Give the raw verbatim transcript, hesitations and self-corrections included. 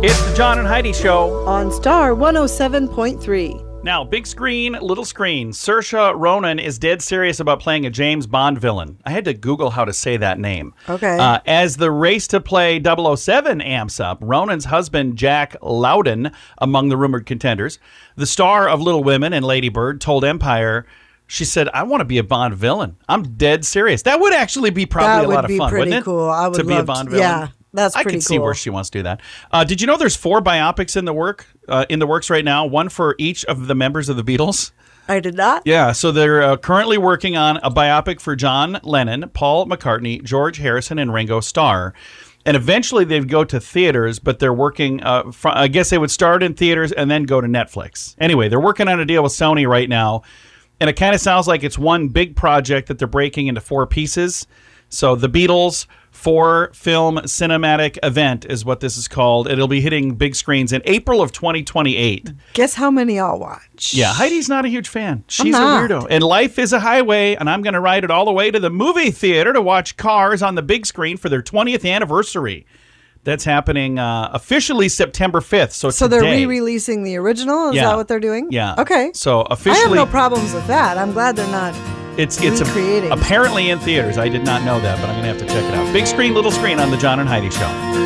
It's the John and Heidi Show. On Star one oh seven point three. Now, big screen, little screen. Saoirse Ronan is dead serious about playing a James Bond villain. I had to Google how to say that name. Okay. Uh, as the race to play double oh seven amps up, Ronan's husband, Jack Lowden, among the rumored contenders. The star of Little Women and Lady Bird told Empire, she said, I want to be a Bond villain. I'm dead serious. That would actually be probably that a would lot of be fun, pretty wouldn't it? cool. I would to be love a Bond to, villain. Yeah. That's I pretty can see cool. where she wants to do that. Uh, did you know there's four biopics in the work uh, in the works right now? One for each of the members of the Beatles. I did not. Yeah, so they're uh, currently working on a biopic for John Lennon, Paul McCartney, George Harrison, and Ringo Starr. And eventually they'd go to theaters, but they're working, uh, fr- I guess they would start in theaters and then go to Netflix. Anyway, they're working on a deal with Sony right now. And it kind of sounds like it's one big project that they're breaking into four pieces. So the Beatles four-film cinematic event is what this is called. It'll be hitting big screens in April of twenty twenty-eight. Guess how many I'll watch? Yeah, Heidi's not a huge fan. She's a not. weirdo. And life is a highway, and I'm going to ride it all the way to the movie theater to watch Cars on the big screen for their twentieth anniversary. That's happening uh, officially September fifth. So, So today. they're re-releasing the original? Is Yeah. that what they're doing? Yeah. Okay. So I officially, have no problems with that. I'm glad they're not it's it's a, recreating. apparently in theaters. I did not know that, but I'm going to have to check it out. Big screen, little screen on the John and Heidi Show.